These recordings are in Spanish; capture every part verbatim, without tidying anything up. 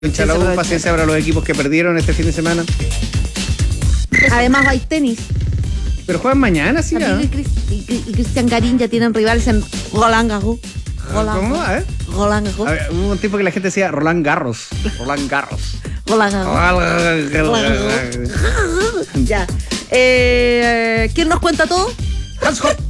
Chalabú, paciencia para los equipos que perdieron este fin de semana. Además hay tenis. Pero juegan mañana, sí. ¿No? Y, y, y Cristian Garín ya tienen rivales en Roland Garros. ¿Cómo? ¿Eh? Roland Garros. A ver, hubo un tiempo que la gente decía Roland Garros. Roland Garros. Roland Garros. Roland Garros. Ya. Eh, ¿Quién nos cuenta todo? Hans Hop.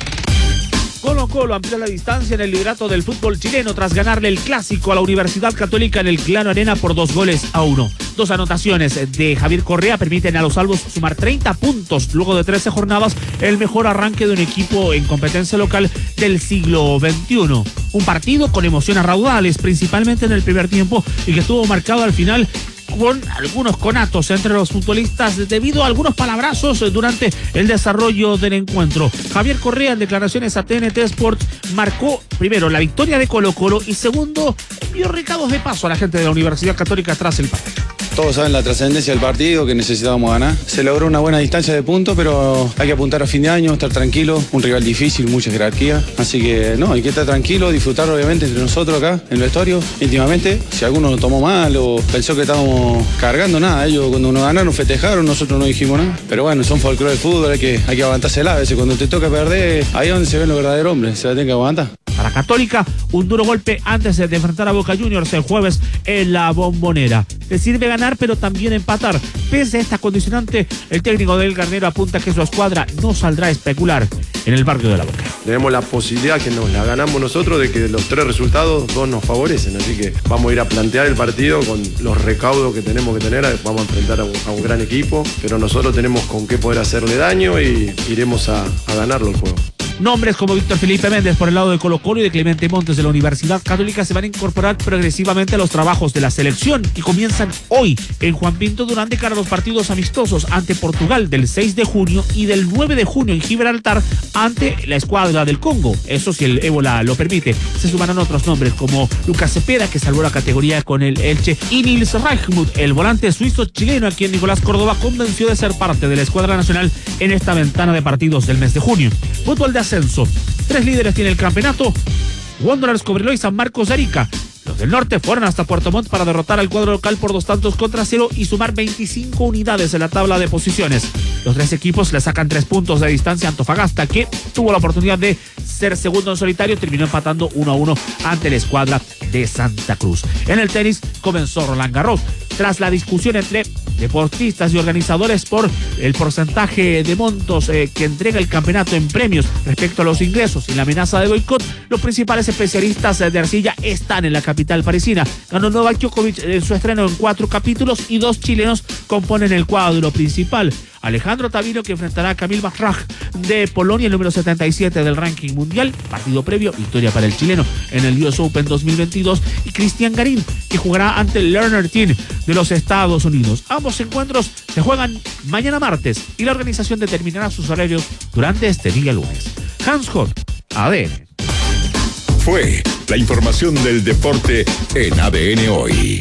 Colo Colo amplió la distancia en el liderato del fútbol chileno tras ganarle el clásico a la Universidad Católica en el Clano Arena por dos goles a uno. Dos anotaciones de Javier Correa permiten a los albos sumar treinta puntos luego de trece jornadas, el mejor arranque de un equipo en competencia local del siglo veintiuno. Un partido con emociones raudales, principalmente en el primer tiempo, y que estuvo marcado al final con algunos conatos entre los futbolistas debido a algunos palabrazos durante el desarrollo del encuentro. Javier Correa, en declaraciones a T N T Sports, marcó primero la victoria de Colo Colo y segundo envió recados de paso a la gente de la Universidad Católica tras el partido. Todos saben la trascendencia del partido, que necesitábamos ganar. Se logró una buena distancia de puntos, pero hay que apuntar a fin de año, estar tranquilo. Un rival difícil, mucha jerarquía. Así que no, hay que estar tranquilo, disfrutar obviamente entre nosotros acá, en el vestuario, íntimamente. Si alguno lo tomó mal o pensó que estábamos cargando, nada. Ellos cuando nos ganaron festejaron, nosotros no dijimos nada. Pero bueno, son folclore del fútbol, hay que, hay que aguantársela. A veces cuando te toca perder, ahí es donde se ven los verdaderos hombres, se la tienen que aguantar. Para Católica, un duro golpe antes de enfrentar a Boca Juniors el jueves en la Bombonera. Le sirve ganar, pero también empatar. Pese a esta condicionante, el técnico del Garnero apunta que su escuadra no saldrá a especular en el barrio de la Boca. Tenemos la posibilidad que nos la ganamos nosotros de que los tres resultados, dos nos favorecen. Así que vamos a ir a plantear el partido con los recaudos que tenemos que tener. Vamos a enfrentar a un, a un gran equipo, pero nosotros tenemos con qué poder hacerle daño y iremos a, a ganarlo el juego. Nombres como Víctor Felipe Méndez por el lado de Colo Colo y de Clemente Montes de la Universidad Católica se van a incorporar progresivamente a los trabajos de la selección y comienzan hoy en Juan Pinto Durán de cara a los partidos amistosos ante Portugal del seis de junio y del nueve de junio en Gibraltar ante la escuadra del Congo. Eso si el ébola lo permite. Se sumarán otros nombres como Lucas Cepeda, que salvó la categoría con el Elche, y Nils Reichmuth, el volante suizo chileno a quien Nicolás Córdoba convenció de ser parte de la escuadra nacional en esta ventana de partidos del mes de junio. Fútbol de ascenso. Tres líderes tiene el campeonato: Wanderers, Cobreloa y San Marcos de Arica. Los del norte fueron hasta Puerto Montt para derrotar al cuadro local por dos tantos contra cero y sumar veinticinco unidades en la tabla de posiciones. Los tres equipos le sacan tres puntos de distancia a Antofagasta, que tuvo la oportunidad de ser segundo en solitario, terminó empatando uno a uno ante la escuadra de Santa Cruz. En el tenis comenzó Roland Garros. Tras la discusión entre deportistas y organizadores por el porcentaje de montos eh, que entrega el campeonato en premios respecto a los ingresos y la amenaza de boicot, los principales especialistas de arcilla están en la capital parisina. Ganó Novak Djokovic en su estreno en cuatro capítulos y dos chilenos componen el cuadro principal. Alejandro Tavino, que enfrentará a Kamil Bajraj de Polonia, el número setenta y siete del ranking mundial. Partido previo, victoria para el chileno en el U S Open dos mil veintidós. Y Cristian Garín, que jugará ante el Lerner Team de los Estados Unidos. Ambos encuentros se juegan mañana martes y la organización determinará sus horarios durante este día lunes. Hans Hot, A D N. Fue la información del deporte en A D N Hoy.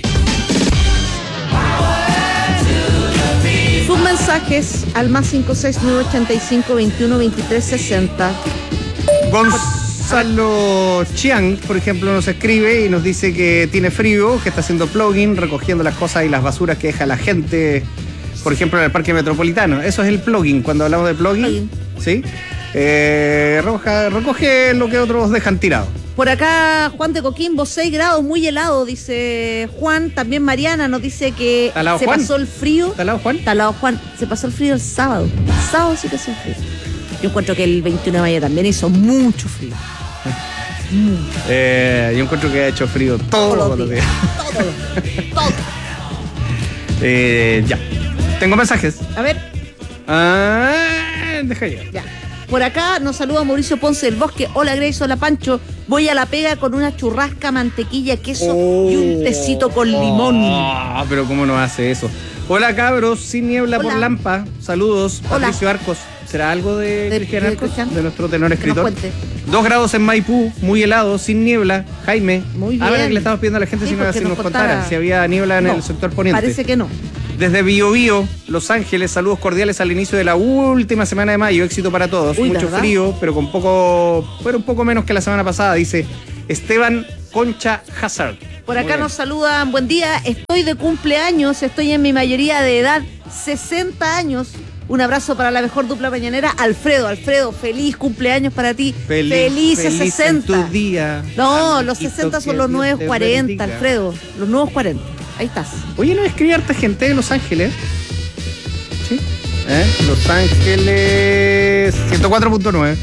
Sus mensajes al más cinco seis nueve ochenta y cinco veintiuno veintitrés sesenta. Gonzalo Chiang, por ejemplo, nos escribe y nos dice que tiene frío, que está haciendo plugin, recogiendo las cosas y las basuras que deja la gente, por ejemplo, en el Parque Metropolitano. Eso es el plugin, cuando hablamos de plugin, plugin. ¿Sí? Eh, recoge, recoge lo que otros dejan tirado. Por acá, Juan de Coquimbo, seis grados, muy helado, dice Juan. También Mariana nos dice que se Juan? pasó el frío. ¿Talado Juan? Talado Juan. Se pasó el frío el sábado. El sábado sí que hizo frío. Yo encuentro que el veintiuno de mayo también hizo mucho frío. mucho. Eh, yo encuentro que ha hecho frío todos, todos los días. Todos, todos. eh, ya. Tengo mensajes. A ver. Ah, deja ya. Ya. Por acá nos saluda Mauricio Ponce del Bosque. Hola Grace, hola Pancho. Voy a la pega con una churrasca, mantequilla, queso oh, y un tecito con limón. Ah, oh, pero ¿cómo no hace eso? Hola cabros, sin niebla hola. Por Lampa. Saludos, hola. Patricio Arcos. ¿Será algo de, de Cristian Arcos? Cristian? De nuestro tenor escritor. Dos grados en Maipú, muy helado, sin niebla. Jaime. Muy bien. Ahora que le estamos pidiendo a la gente sí, si, nos, si nos contara si había niebla en no, el sector poniente. Parece que no. Desde Bío Bío, Los Ángeles, saludos cordiales al inicio de la última semana de mayo. Éxito para todos. Uy, mucho ¿verdad? Frío, pero con poco, pero un poco menos que la semana pasada, dice Esteban Concha Hazard. Por acá Muy nos saludan, buen día, estoy de cumpleaños, estoy en mi mayoría de edad, sesenta años. Un abrazo para la mejor dupla mañanera, Alfredo. Alfredo, feliz cumpleaños para ti. Feliz, Felices feliz sesenta. en tu día. No, los Amiguito, sesenta son que los Dios nuevos te cuarenta, bendiga. Alfredo. Los nuevos cuarenta. Ahí estás. Oye, nos escribe harta gente de Los Ángeles. Sí. ¿Eh? Los Ángeles ciento cuatro punto nueve.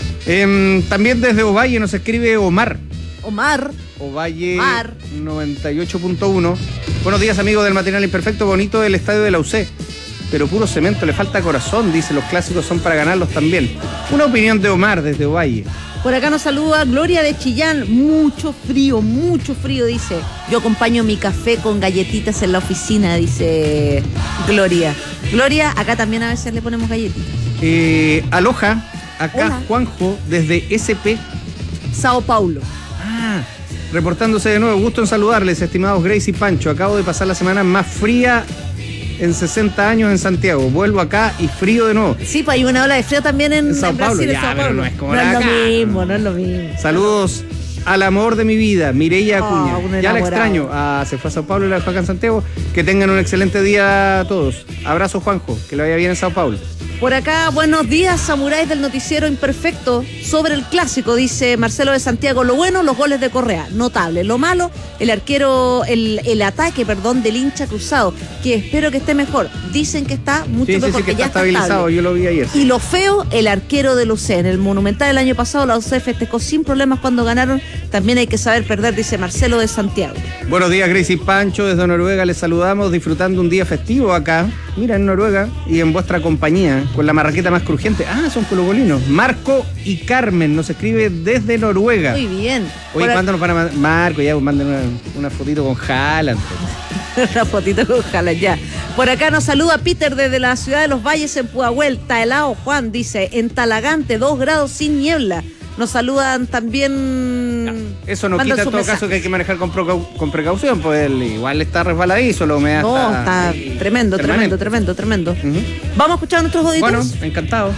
Eh, también desde Ovalle nos escribe Omar. Omar. Ovalle Omar. noventa y ocho punto uno. Buenos días, amigos del Matinal Imperfecto. Bonito el estadio de la U C. Pero puro cemento, le falta corazón, dice, los clásicos son para ganarlos también. Una opinión de Omar desde Ovalle. Por acá nos saluda Gloria de Chillán. Mucho frío, mucho frío, dice. Yo acompaño mi café con galletitas en la oficina, dice Gloria. Gloria, acá también a veces le ponemos galletitas. Eh, aloha, acá Hola. Juanjo desde S P. Sao Paulo. Ah, reportándose de nuevo. Gusto en saludarles, estimados Grace y Pancho. Acabo de pasar la semana más fría en sesenta años en Santiago. Vuelvo acá y frío de nuevo. Sí, pues hay una ola de frío también en, En Sao en Paulo, Brasil, en ya, Sao pero Paulo. no es como no la es lo acá. mismo, no es lo mismo. Saludos al amor de mi vida, Mireia Oh, Acuña. un Ya la enamorado. extraño. Ah, se fue a Sao Paulo y la dejó acá en Santiago. Que tengan un excelente día a todos. Abrazo, Juanjo. Que le vaya bien en Sao Paulo. Por acá, buenos días, samuráis del noticiero imperfecto. Sobre el clásico, dice Marcelo de Santiago. Lo bueno, los goles de Correa, notable. Lo malo, el arquero, el, el ataque, perdón, del hincha cruzado, que espero que esté mejor. Dicen que está mucho Sí, sí, mejor, sí, que está ya está estabilizado. estable. Yo lo vi ayer. Y lo feo, el arquero de la U C. En el Monumental del año pasado, la U C festejó sin problemas cuando ganaron. También hay que saber perder, dice Marcelo de Santiago. Buenos días, Grace y Pancho. Desde Noruega les saludamos, disfrutando un día festivo acá. Mira, en Noruega y en vuestra compañía, con la marraqueta más crujiente. Ah, son colocolinos. Marco y Carmen nos escribe desde Noruega. Muy bien. Oye, Por ¿cuándo nos van a mandar? Marco, ya, pues, manden una, una fotito con Haaland. Una fotito con Jala, ya. Por acá nos saluda Peter desde la ciudad de Los Valles en Pudahuel. Taelao Juan dice, en Talagante, dos grados sin niebla. Nos saludan también... Eso no Mandan quita en sus todo mensajes. caso que hay que manejar con, precau- con precaución, pues él igual está resbaladizo, la humedad No, está... está ahí tremendo, tremendo, permanente. tremendo, tremendo. Ujú. Vamos a escuchar a nuestros auditores. Bueno, encantado.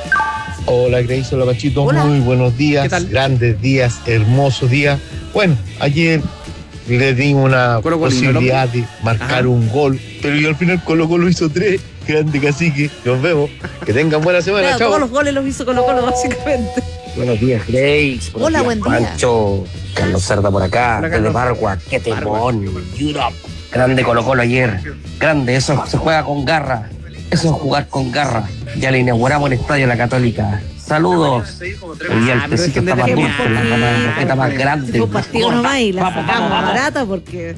Hola Grace, hola Pachito, Hola. muy buenos días, ¿Qué tal? grandes días, hermosos días. Bueno, ayer le di una Colo Colo, posibilidad de marcar Ajá. un gol, pero yo al final Colo Colo hizo tres. Grande cacique, nos vemos, que tengan buena semana, Claro, chao. todos los goles los hizo Colo Colo, básicamente. Buenos días, Grace. Buenos Hola, días, buen día. Pancho. Carlos Cerda por acá, Hola, desde Carlos. Pargua. Qué temón. Europe. Grande Colo Colo ayer. Grande, eso se juega con garra. Eso es jugar con garra. Ya le inauguramos el estadio La Católica. Saludos. Hoy día Ah, el pero tecito dejen de está más dejar dulce, la poquito. la tarjeta más grande. Fue un partido Gorda. nomás y la Vamos, sacamos vamos, vamos. barata porque...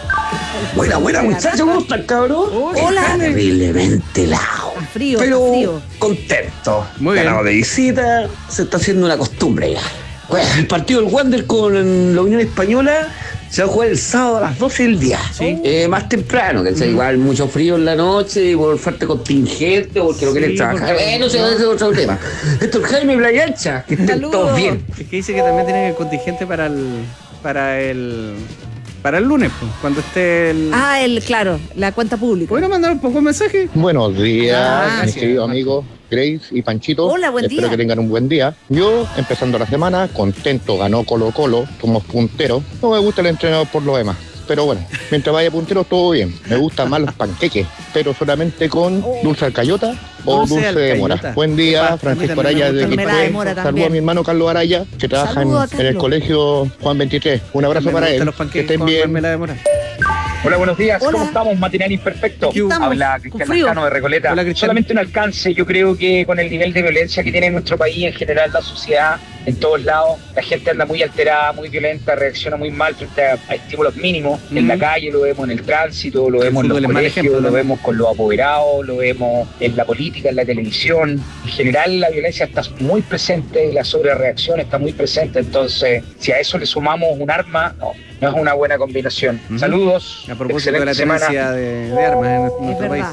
Buena, buena, muchachos. ¿Cómo están, cabrón? Hola. Terriblemente helado. Frío, Pero está frío. contento. Muy bien. Ganado de visita, se está haciendo una costumbre ya. Bueno, el partido del Wander con la Unión Española se va a jugar el sábado a las doce del día. Sí. Eh, más temprano, que sea igual mucho frío en la noche, por falta de contingente, porque no quieren Sí, trabajar. porque- Bueno, ese ese es otro tema. Esto es Jaime Playa Ancha, que estén Saludos. todos bien. Es que dice que también tiene el contingente para el... para el... para el lunes, pues, cuando esté el... Ah, el, claro, la cuenta pública. ¿Puedo mandar un poco de mensaje? Buenos días, Ah, mis gracias, queridos Marco. amigos Grace y Panchito. Hola, buen Espero día. que tengan un buen día. Yo, empezando la semana, contento, ganó Colo Colo, somos punteros. No me gusta el entrenador por lo demás. Pero bueno, mientras vaya puntero, todo bien. Me gustan más los panqueques, pero solamente con dulce alcayota o Dulce dulce de mora. alcayota. Buen día, Epa, a mí Francisco también me Araya gusta de el mermelada de Quilpué. mora Saludo también. a mi hermano Carlos Araya, que trabaja en, Saludo a en el Carlos. colegio Juan veintitrés. Un abrazo Me para gustan él. los Que panqueques estén con bien. mermelada de mora. Hola, buenos días. Hola. ¿Cómo estamos? Matinal Imperfecto. Aquí estamos, Habla con Cristian frío. Lascano de Recoleta. Hola, Cristian. Solamente un alcance. Yo creo que con el nivel de violencia que tiene nuestro país, en general la sociedad, en todos lados, la gente anda muy alterada, muy violenta, reacciona muy mal frente a, a estímulos mínimos. En Ujú. la calle lo vemos, en el tránsito, lo vemos en los fútbol es mal colegios, ejemplo, lo ¿no? vemos con los apoderados, lo vemos en la política, en la televisión. En general la violencia está muy presente, la sobrereacción está muy presente. Entonces, si a eso le sumamos un arma, no, no es una buena combinación. Ujú. Saludos. A propósito de la excelente semana. tenencia de, de armas en nuestro Es país. verdad.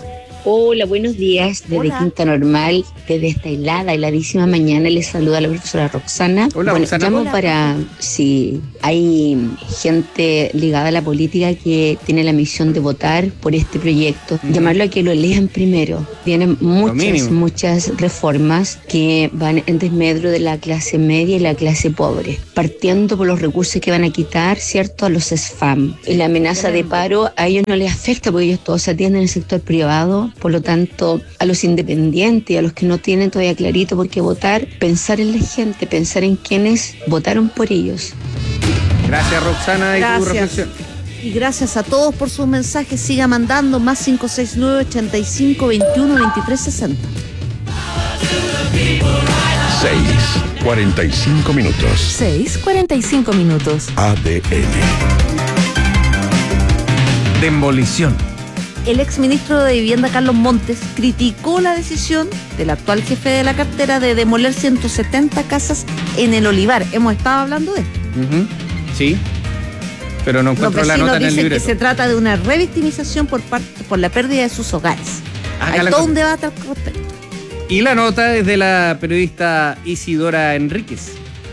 Hola, buenos días. Desde Hola. Quinta Normal, desde esta helada, heladísima mañana, les saluda la profesora Roxana. Hola, bueno, Roxana. llamo Hola. para si hay gente ligada a la política que tiene la misión de votar por este proyecto, Ujú. llamarlo a que lo lean primero. Tienen muchas, mínimo. muchas reformas que van en desmedro de la clase media y la clase pobre, partiendo por los recursos que van a quitar, ¿cierto?, a los S F A M. Y la amenaza de paro a ellos no les afecta porque ellos todos se atienden en el sector privado. Por lo tanto, a los independientes y a los que no tienen todavía clarito por qué votar, pensar en la gente, pensar en quienes votaron por ellos. Gracias, Roxana, y tu Gracias. reflexión. Y gracias a todos por sus mensajes. Siga mandando más cinco seis nueve, ochenta y cinco, veintiuno, veintitrés, sesenta. seis, cuarenta y cinco minutos. seis, cuarenta y cinco minutos. A D N. Demolición. El exministro de Vivienda, Carlos Montes, criticó la decisión del actual jefe de la cartera de demoler ciento setenta casas en el Olivar. Hemos estado hablando de esto. Ujú. Sí, pero no Los encuentro la vecinos nota en el dicen que libreto. se trata de una revictimización por parte por la pérdida de sus hogares. Acá Hay la todo encontré. un debate al respecto. Y la nota es de la periodista Isidora Enríquez.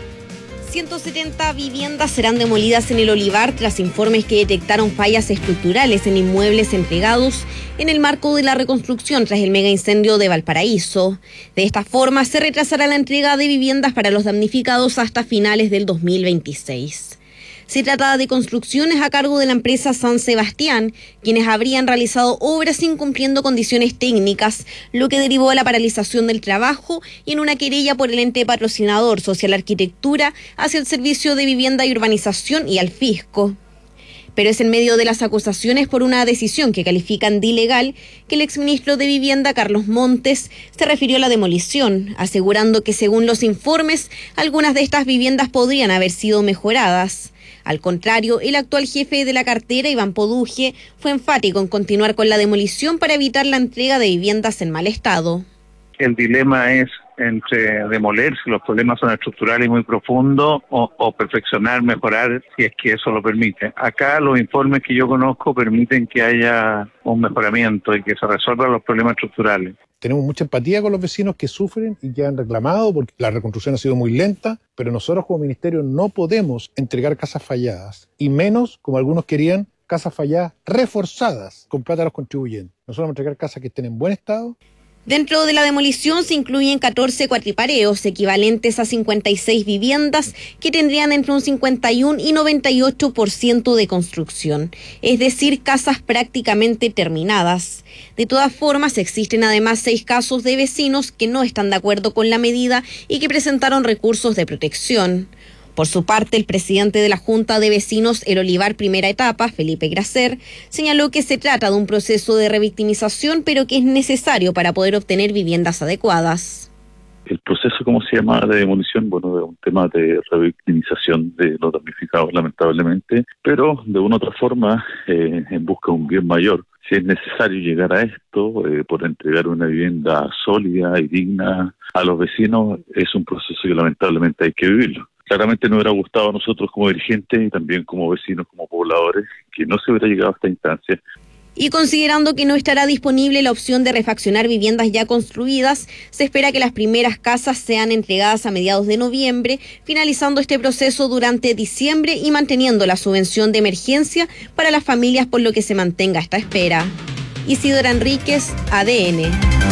ciento setenta viviendas serán demolidas en el Olivar tras informes que detectaron fallas estructurales en inmuebles entregados en el marco de la reconstrucción tras el mega incendio de Valparaíso. De esta forma, se retrasará la entrega de viviendas para los damnificados hasta finales del dos mil veintiséis. Se trata de construcciones a cargo de la empresa San Sebastián, quienes habrían realizado obras incumpliendo condiciones técnicas, lo que derivó a la paralización del trabajo y en una querella por el ente patrocinador Social Arquitectura hacia el Servicio de Vivienda y Urbanización y al Fisco. Pero es en medio de las acusaciones por una decisión que califican de ilegal que el exministro de Vivienda, Carlos Montes, se refirió a la demolición, asegurando que según los informes, algunas de estas viviendas podrían haber sido mejoradas. Al contrario, el actual jefe de la cartera, Iván Poduje, fue enfático en continuar con la demolición para evitar la entrega de viviendas en mal estado. El dilema es entre demoler si los problemas son estructurales y muy profundos o, o perfeccionar, mejorar si es que eso lo permite. Acá los informes que yo conozco permiten que haya un mejoramiento y que se resuelvan los problemas estructurales. Tenemos mucha empatía con los vecinos que sufren y que han reclamado porque la reconstrucción ha sido muy lenta, pero nosotros como ministerio no podemos entregar casas falladas, y menos, como algunos querían, casas falladas reforzadas con plata de los contribuyentes. Nosotros vamos a entregar casas que estén en buen estado. Dentro de la demolición se incluyen catorce cuatripareos, equivalentes a cincuenta y seis viviendas, que tendrían entre un cincuenta y uno y noventa y ocho por ciento de construcción, es decir, casas prácticamente terminadas. De todas formas, existen además seis casos de vecinos que no están de acuerdo con la medida y que presentaron recursos de protección. Por su parte, el presidente de la Junta de Vecinos El Olivar Primera Etapa, Felipe Gracer, señaló que se trata de un proceso de revictimización, pero que es necesario para poder obtener viviendas adecuadas. El proceso, ¿cómo se llama?, de demolición, bueno, es un tema de revictimización de los damnificados, lamentablemente, pero de una u otra forma, eh, en busca de un bien mayor. Si es necesario llegar a esto, eh, por entregar una vivienda sólida y digna a los vecinos, es un proceso que lamentablemente hay que vivirlo. Claramente nos hubiera gustado a nosotros como dirigentes y también como vecinos, como pobladores, que no se hubiera llegado a esta instancia. Y considerando que no estará disponible la opción de refaccionar viviendas ya construidas, se espera que las primeras casas sean entregadas a mediados de noviembre, finalizando este proceso durante diciembre y manteniendo la subvención de emergencia para las familias, por lo que se mantenga esta espera. Isidora Enríquez, A D N.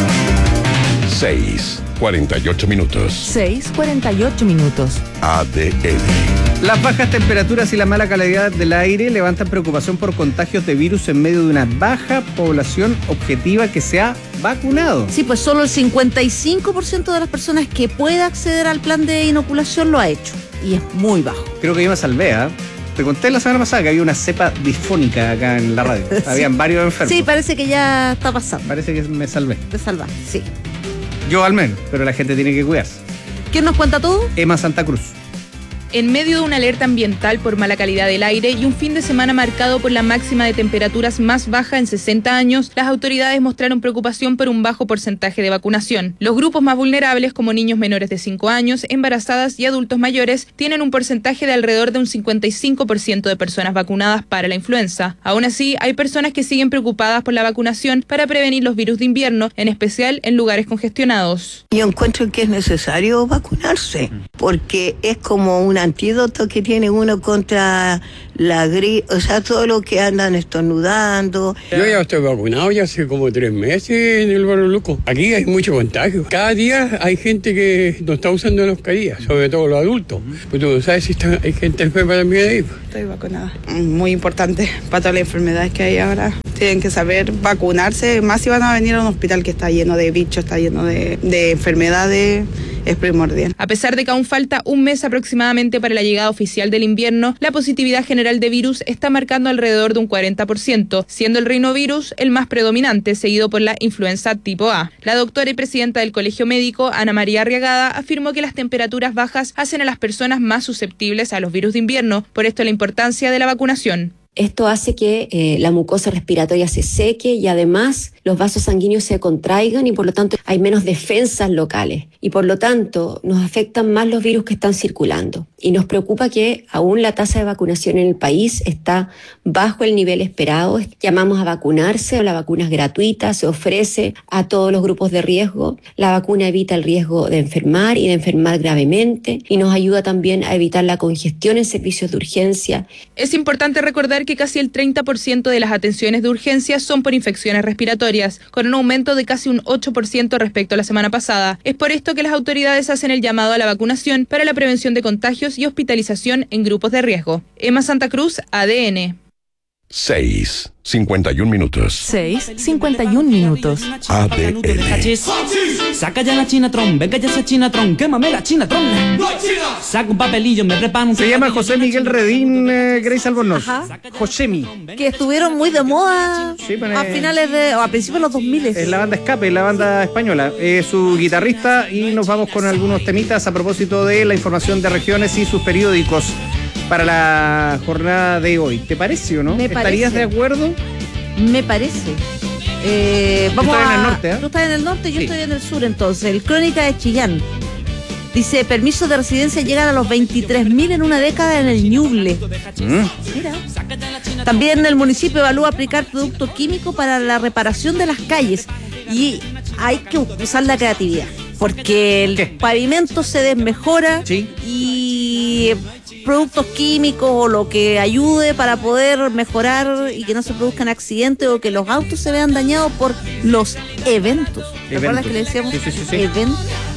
seis, cuarenta y ocho minutos. seis, cuarenta y ocho minutos. A D N. Las bajas temperaturas y la mala calidad del aire levantan preocupación por contagios de virus en medio de una baja población objetiva que se ha vacunado. Sí, pues solo el cincuenta y cinco por ciento de las personas que puede acceder al plan de inoculación lo ha hecho. Y es muy bajo. Creo que yo me salvé, ¿ah? Te conté la semana pasada que había una cepa disfónica acá en la radio. Sí. Habían varios enfermos. Sí, parece que ya está pasando. Parece que me salvé. Te salvaste, sí. Yo al menos, pero la gente tiene que cuidarse. ¿Quién nos cuenta todo? Emma Santa Cruz. En medio de una alerta ambiental por mala calidad del aire y un fin de semana marcado por la máxima de temperaturas más baja en sesenta años, las autoridades mostraron preocupación por un bajo porcentaje de vacunación. Los grupos más vulnerables, como niños menores de cinco años, embarazadas y adultos mayores, tienen un porcentaje de alrededor de un cincuenta y cinco por ciento de personas vacunadas para la influenza. Aún así, hay personas que siguen preocupadas por la vacunación para prevenir los virus de invierno, en especial en lugares congestionados. Yo encuentro que es necesario vacunarse, porque es como un antídoto que tiene uno contra la gripe, o sea, todo lo que andan estornudando. Yo ya estoy vacunado ya hace como tres meses en el Barrio Luco. Aquí hay mucho contagio. Cada día hay gente que no está usando mascarillas, sobre todo los adultos. Pues tú no sabes si está, hay gente enferma también ahí. Estoy vacunada. Muy importante para todas las enfermedades que hay ahora. Tienen que saber vacunarse, más si van a venir a un hospital que está lleno de bichos, está lleno de, de enfermedades. Es primordial. A pesar de que aún falta un mes aproximadamente para la llegada oficial del invierno, la positividad general de virus está marcando alrededor de un cuarenta por ciento, siendo el rinovirus el más predominante, seguido por la influenza tipo A. La doctora y presidenta del Colegio Médico, Ana María Arriagada, afirmó que las temperaturas bajas hacen a las personas más susceptibles a los virus de invierno, por esto la importancia de la vacunación. Esto hace que eh, la mucosa respiratoria se seque y además los vasos sanguíneos se contraigan y por lo tanto hay menos defensas locales y por lo tanto nos afectan más los virus que están circulando. Y nos preocupa que aún la tasa de vacunación en el país está bajo el nivel esperado. Llamamos a vacunarse, la vacuna es gratuita, se ofrece a todos los grupos de riesgo. La vacuna evita el riesgo de enfermar y de enfermar gravemente y nos ayuda también a evitar la congestión en servicios de urgencia. Es importante recordar que casi el treinta por ciento de las atenciones de urgencia son por infecciones respiratorias, con un aumento de casi un ocho por ciento respecto a la semana pasada. Es por esto que las autoridades hacen el llamado a la vacunación para la prevención de contagios y hospitalización en grupos de riesgo. Emma Santa Cruz, A D N. seis, cincuenta y un minutos. seis, cincuenta y un minutos. A D N. Saca ya la Chinatron, venga ya esa Chinatron, quémame la Chinatron. Saca un papelillo, me preparo un Se llama José Miguel Redín, eh, Grace Albornoz. Josemi. Que estuvieron muy de moda Sí, pero, a eh, finales de, o a principios de los dos mil. Es la banda Escape, la banda española. Es su guitarrista y nos vamos con algunos temitas a propósito de la información de regiones y sus periódicos para la jornada de hoy. ¿Te parece o no? Me ¿Estarías parece. de acuerdo? Me parece. Eh, Tú vamos estás en a- el norte, ¿eh? Tú estás en el norte, yo Sí. estoy en el sur entonces. El Crónica de Chillán. Dice, permisos de residencia llegan a los veintitrés mil en una década en el Ñuble. Mm. Mira. También el municipio evalúa aplicar producto químico para la reparación de las calles. Y hay que usar la creatividad. Porque el pavimento se desmejora y productos químicos o lo que ayude para poder mejorar y que no se produzcan accidentes o que los autos se vean dañados por los eventos. ¿Recuerdas Eventos. que le decíamos Sí, sí, sí, sí. eventos?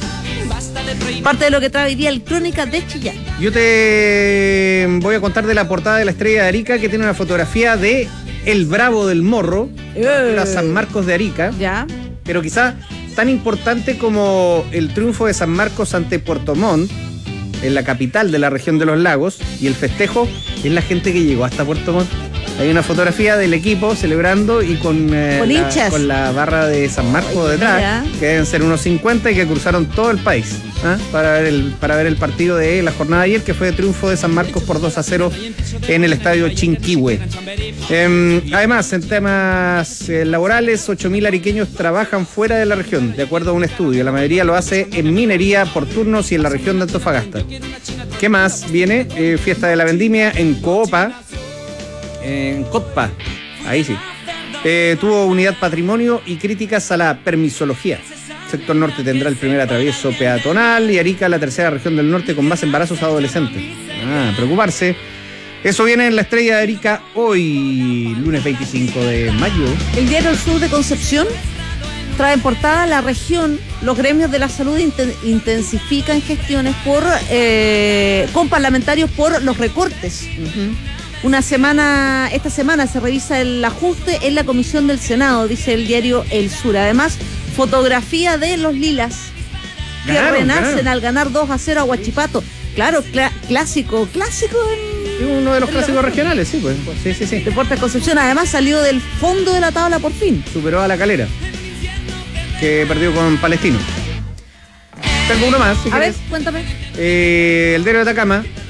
Parte de lo que trae hoy día el Crónica de Chillán. Yo te voy a contar de la portada de la Estrella de Arica, que tiene una fotografía de El Bravo del Morro, la San Marcos de Arica. Ya. Pero quizá tan importante como el triunfo de San Marcos ante Puerto Montt, en la capital de la región de los lagos, y el festejo es la gente que llegó hasta Puerto Montt. Hay una fotografía del equipo celebrando y con, eh, Con la, hinchas. con la barra de San Marcos detrás, mira. que deben ser unos cincuenta y que cruzaron todo el país, ¿ah? para, ver el, para ver el partido de la jornada de ayer, que fue de triunfo de San Marcos por dos a cero en el estadio Chinquihue. Eh, además, en temas eh, laborales, ocho mil ariqueños trabajan fuera de la región, de acuerdo a un estudio. La mayoría lo hace en minería por turnos y en la región de Antofagasta. ¿Qué más viene? Eh, fiesta de la vendimia en Coopa, en Cotpa, ahí sí. Eh, tuvo unidad patrimonio y críticas a la permisología. Sector norte tendrá el primer atravieso peatonal y Arica la tercera región del norte con más embarazos adolescentes. Ah, preocuparse. Eso viene en la Estrella de Arica hoy, lunes veinticinco de mayo. El diario El Sur de Concepción trae en portada la región. Los gremios de la salud inten- intensifican gestiones por eh, con parlamentarios por los recortes. Una semana, esta semana se revisa el ajuste en la comisión del Senado, dice el diario El Sur. Además, fotografía de los lilas que Ganaron, renacen ganaron. al ganar dos a cero a Huachipato. Claro, cla- clásico, clásico en... Uno de los clásicos regionales, sí, pues. Sí, sí, sí. Deportes Concepción, además salió del fondo de la tabla por fin. Superó a La Calera, que perdió con Palestino. Tengo uno más, si A ver, querés. cuéntame. Eh, el diario de Atacama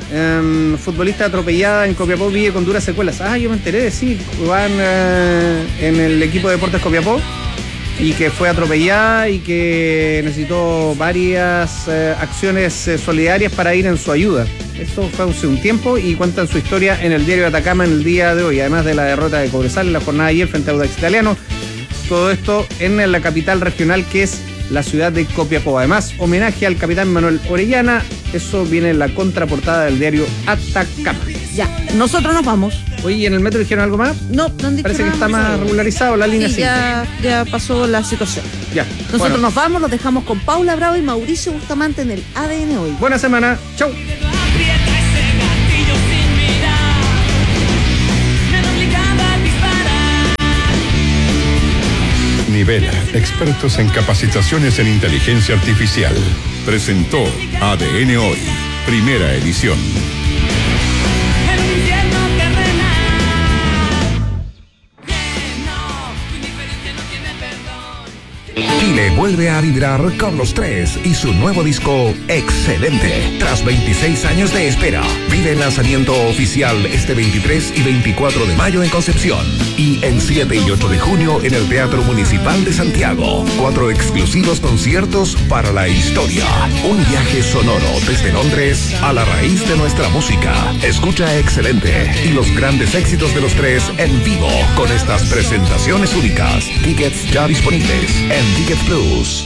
Eh, futbolista atropellada en Copiapó vive con duras secuelas. Ah, yo me enteré, sí. Van eh, en el equipo de Deportes Copiapó y que fue atropellada y que necesitó varias eh, acciones eh, solidarias para ir en su ayuda. Esto fue hace un tiempo y cuentan su historia en el diario de Atacama en el día de hoy, además de la derrota de Cobresal en la jornada de ayer frente a Audax Italiano. Todo esto en la capital regional, que es la ciudad de Copiapó. Además, homenaje al capitán Manuel Orellana. Eso viene en la contraportada del diario Atacama. Ya, nosotros nos vamos. Oye, ¿en el metro dijeron algo más? No, no han dicho Parece nada que está más más regularizado la línea sí, cinco. ya, ya pasó la situación. Ya. Nosotros Bueno. nos vamos, los dejamos con Paula Bravo y Mauricio Bustamante en el A D N Hoy. Buena semana. Chau. Nivela, expertos en capacitaciones en inteligencia artificial. Presentó A D N Hoy, primera edición. Chile vuelve a vibrar con los tres y su nuevo disco Excelente. Tras veintiséis años de espera, vive el lanzamiento oficial este veintitrés y veinticuatro de mayo en Concepción y el siete y ocho de junio en el Teatro Municipal de Santiago. Cuatro exclusivos conciertos para la historia. Un viaje sonoro desde Londres a la raíz de nuestra música. Escucha Excelente y los grandes éxitos de los tres en vivo con estas presentaciones únicas. Tickets ya disponibles en Ticket Plus.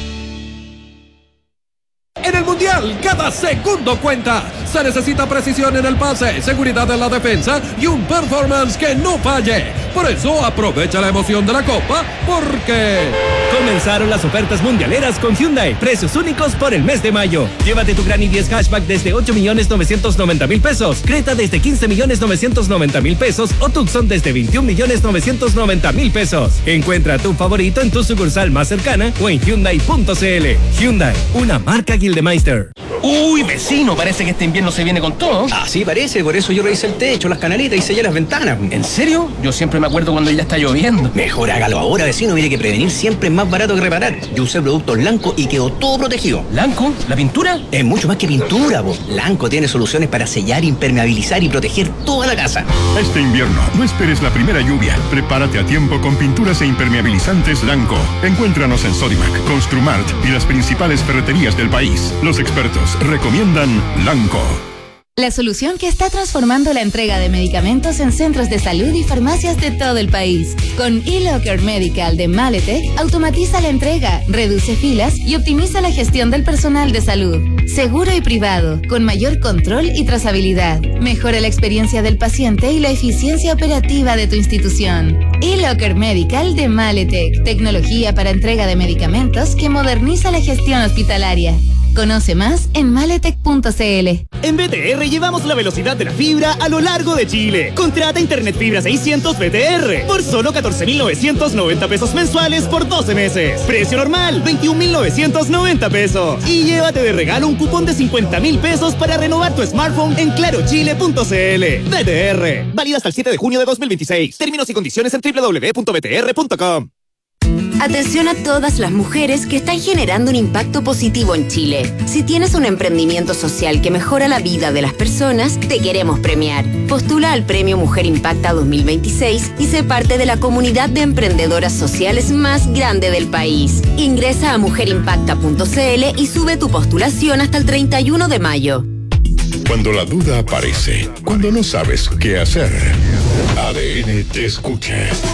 En el Mundial, cada segundo cuenta. Se necesita precisión en el pase, seguridad en la defensa y un performance que no falle. Por eso, aprovecha la emoción de la Copa, porque... Comenzaron las ofertas mundialeras con Hyundai. Precios únicos por el mes de mayo. Llévate tu Gran i diez Hatchback desde ocho millones novecientos noventa mil pesos. Creta desde quince millones novecientos noventa mil pesos. O Tucson desde veintiún millones novecientos noventa mil pesos. Encuentra tu favorito en tu sucursal más cercana o en Hyundai punto c l. Hyundai, una marca Gildemeister. Uy, vecino, parece que este invierno se viene con todo. Ah, sí, parece. Por eso yo revisé el techo, las canalitas y sellé las ventanas. ¿En serio? Yo siempre me acuerdo cuando ya está lloviendo. Mejor hágalo ahora, vecino. Mire que prevenir siempre es más barato que reparar. Yo usé productos Lanco y quedó todo protegido. ¿Lanco? ¿La pintura? Es mucho más que pintura, po. Lanco tiene soluciones para sellar, impermeabilizar y proteger toda la casa. Este invierno, no esperes la primera lluvia. Prepárate a tiempo con pinturas e impermeabilizantes Lanco. Encuéntranos en Sodimac, Construmart y las principales ferreterías del país. Los expertos recomiendan Lanco. La solución que está transformando la entrega de medicamentos en centros de salud y farmacias de todo el país. Con eLocker Medical de Maletec, automatiza la entrega, reduce filas y optimiza la gestión del personal de salud. Seguro y privado, con mayor control y trazabilidad. Mejora la experiencia del paciente y la eficiencia operativa de tu institución. eLocker Medical de Maletec, tecnología para entrega de medicamentos que moderniza la gestión hospitalaria. Conoce más en maletec punto c l. En B T R llevamos la velocidad de la fibra a lo largo de Chile. Contrata Internet Fibra seiscientos B T R por solo catorce mil novecientos noventa pesos mensuales por doce meses. Precio normal, veintiún mil novecientos noventa pesos. Y llévate de regalo un cupón de cincuenta mil pesos para renovar tu smartphone en claro chile punto c l. B T R. Válida hasta el siete de junio de dos mil veintiséis. Términos y condiciones en doble u doble u doble u punto b t r punto com. Atención a todas las mujeres que están generando un impacto positivo en Chile. Si tienes un emprendimiento social que mejora la vida de las personas, te queremos premiar. Postula al Premio Mujer Impacta dos mil veintiséis y sé parte de la comunidad de emprendedoras sociales más grande del país. Ingresa a mujer impacta punto c l y sube tu postulación hasta el treinta y uno de mayo. Cuando la duda aparece, cuando no sabes qué hacer, A D N te escucha.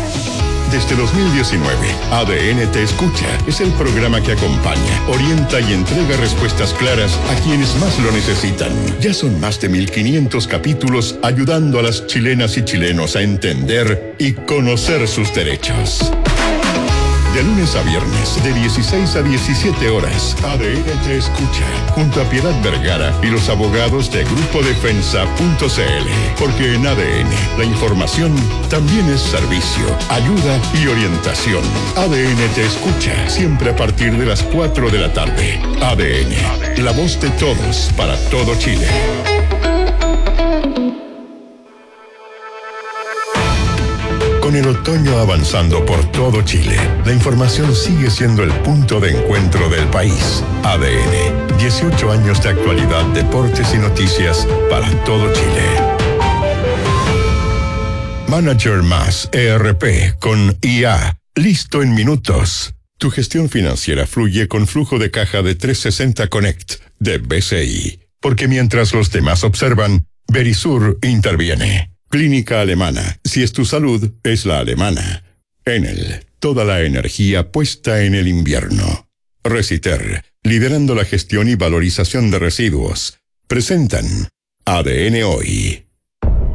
Desde dos mil diecinueve, A D N Te Escucha es el programa que acompaña, orienta y entrega respuestas claras a quienes más lo necesitan. Ya son más de mil quinientos capítulos ayudando a las chilenas y chilenos a entender y conocer sus derechos. De lunes a viernes, de dieciséis a diecisiete horas, A D N Te Escucha, junto a Piedad Vergara y los abogados de grupo defensa punto c l. Porque en A D N, la información también es servicio, ayuda y orientación. A D N Te Escucha, siempre a partir de las cuatro de la tarde. A D N, la voz de todos para todo Chile. Con el otoño avanzando por todo Chile, la información sigue siendo el punto de encuentro del país. A D N, dieciocho años de actualidad, deportes y noticias para todo Chile. Manager Más E R P con I A, listo en minutos. Tu gestión financiera fluye con flujo de caja de trescientos sesenta Connect de B C I. Porque mientras los demás observan, Verisur interviene. Clínica Alemana. Si es tu salud, es la alemana. Enel. Toda la energía puesta en el invierno. Reciter. Liderando la gestión y valorización de residuos. Presentan A D N Hoy.